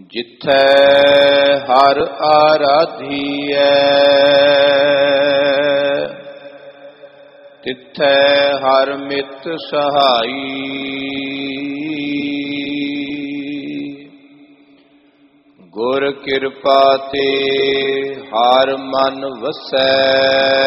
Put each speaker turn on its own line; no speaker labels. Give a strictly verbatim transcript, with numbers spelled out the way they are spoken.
ਜਿਥੈ ਹਰਿ ਆਰਾਧੀਐ ਤਿਥੈ ਹਰਿ ਮਿਤ ਸਹਾਈ। ਗੁਰ ਕਿਰਪਾ ਤੇ ਹਰਿ ਮਨ ਵਸੈ